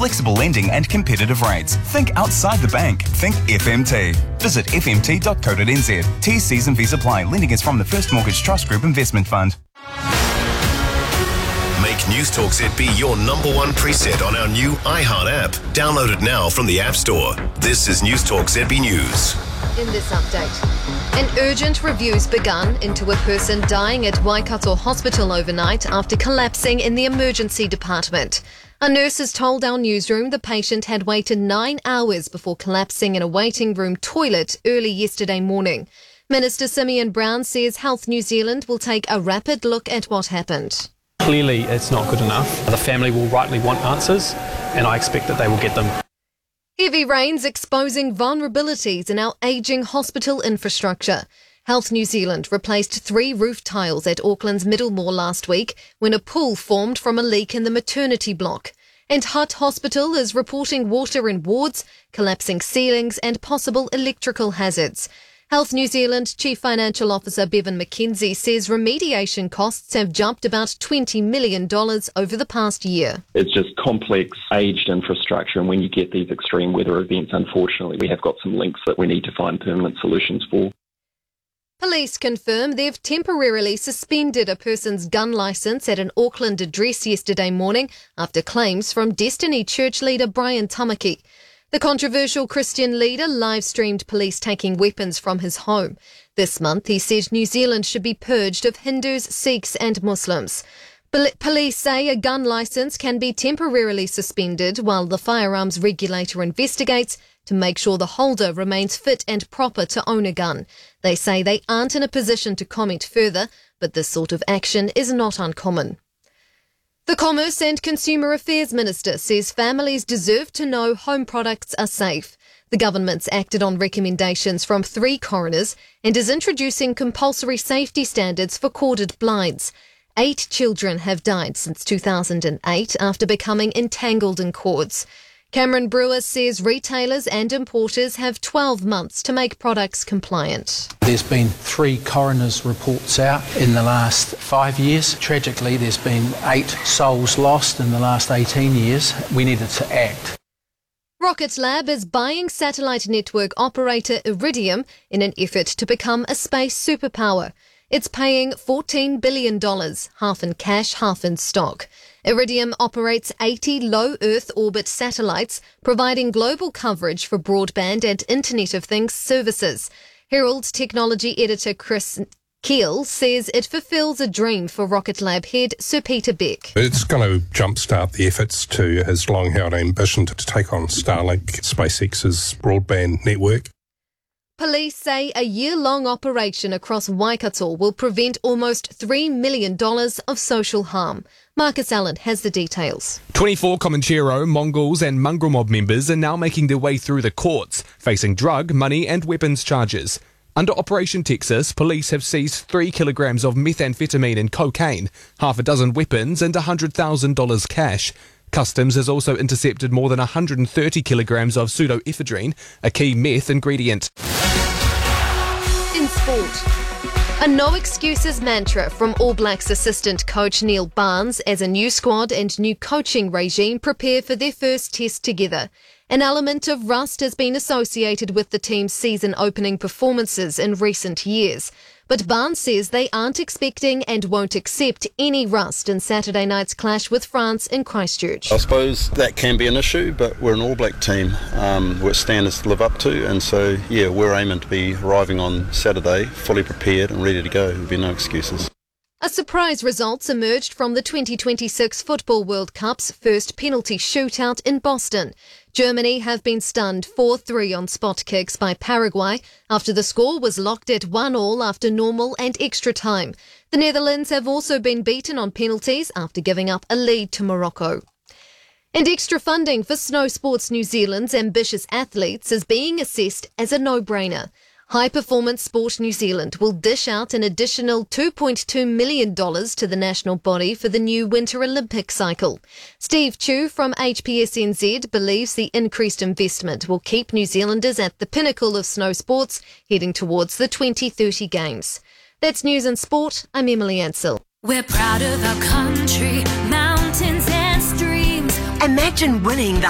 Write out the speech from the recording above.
flexible lending and competitive rates. Think outside the bank. Think FMT. Visit fmt.co.nz. T's and V's apply. Lending is from the First Mortgage Trust Group Investment Fund. Make News Talk ZB your number one preset on our new iHeart app. Download it now from the App Store. This is News Talk ZB News. In this update, an urgent review's begun into a person dying at Waikato Hospital overnight after collapsing in the emergency department. A nurse has told our newsroom the patient had waited 9 hours before collapsing in a waiting room toilet early yesterday morning. Minister Simeon Brown says Health New Zealand will take a rapid look at what happened. Clearly, it's not good enough. The family will rightly want answers, and I expect that they will get them. Heavy rains exposing vulnerabilities in our ageing hospital infrastructure. Health New Zealand replaced 3 roof tiles at Auckland's Middlemore last week when a pool formed from a leak in the maternity block. And Hutt Hospital is reporting water in wards, collapsing ceilings and possible electrical hazards. Health New Zealand Chief Financial Officer Bevan McKenzie says remediation costs have jumped about $20 million over the past year. It's just complex, aged infrastructure, and when you get these extreme weather events, unfortunately, we have got some links that we need to find permanent solutions for. Police confirm they've temporarily suspended a person's gun licence at an Auckland address yesterday morning after claims from Destiny Church leader Brian Tamaki. The controversial Christian leader live-streamed police taking weapons from his home. This month, he said New Zealand should be purged of Hindus, Sikhs and Muslims. Police say a gun licence can be temporarily suspended while the firearms regulator investigates to make sure the holder remains fit and proper to own a gun. They say they aren't in a position to comment further, but this sort of action is not uncommon. The Commerce and Consumer Affairs Minister says families deserve to know home products are safe. The government's acted on recommendations from 3 coroners and is introducing compulsory safety standards for corded blinds. 8 children have died since 2008 after becoming entangled in cords. Cameron Brewer says retailers and importers have 12 months to make products compliant. There's been 3 coroners' reports out in the last 5 years. Tragically, there's been 8 souls lost in the last 18 years. We needed to act. Rocket Lab is buying satellite network operator Iridium in an effort to become a space superpower. It's paying $14 billion, half in cash, half in stock. Iridium operates 80 low Earth orbit satellites, providing global coverage for broadband and Internet of Things services. Herald technology editor Chris Keel says it fulfills a dream for Rocket Lab head Sir Peter Beck. It's going to jumpstart the efforts to his long-held ambition to take on Starlink, SpaceX's broadband network. Police say a year-long operation across Waikato will prevent almost $3 million of social harm. Marcus Allen has the details. 24 Comanchero, Mongols and mongrel mob members are now making their way through the courts, facing drug, money and weapons charges. Under Operation Texas, police have seized 3 kilograms of methamphetamine and cocaine, half a dozen weapons and $100,000 cash. Customs has also intercepted more than 130 kilograms of pseudoephedrine, a key meth ingredient. In sport, a no excuses mantra from All Blacks assistant coach Neil Barnes as a new squad and new coaching regime prepare for their first test together. An element of rust has been associated with the team's season opening performances in recent years. But Barnes says they aren't expecting and won't accept any rust in Saturday night's clash with France in Christchurch. I suppose that can be an issue, but we're an All Black team which standards to live up to, and so we're aiming to be arriving on Saturday fully prepared and ready to go. There'll be no excuses. A surprise results emerged from the 2026 Football World Cup's first penalty shootout in Boston. Germany have been stunned 4-3 on spot kicks by Paraguay after the score was locked at 1-1 after normal and extra time. The Netherlands have also been beaten on penalties after giving up a lead to Morocco. And extra funding for Snow Sports New Zealand's ambitious athletes is being assessed as a no-brainer. High Performance Sport New Zealand will dish out an additional $2.2 million to the national body for the new Winter Olympic cycle. Steve Chu from HPSNZ believes the increased investment will keep New Zealanders at the pinnacle of snow sports heading towards the 2030 Games. That's News and Sport. I'm Emily Ansell. We're proud of our country, mountains and streams. Imagine winning the